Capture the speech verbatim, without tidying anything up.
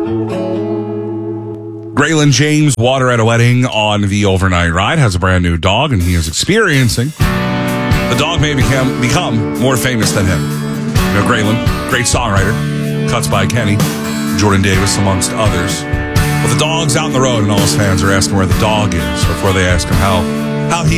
Graylin James, Water at a Wedding on the overnight ride, has a brand new dog, and he is experiencing the dog may become, become more famous than him. You know, Graylin, great songwriter, cuts by Kenny, Jordan Davis, amongst others. But the dog's out on the road, and all his fans are asking where the dog is before they ask him how, how he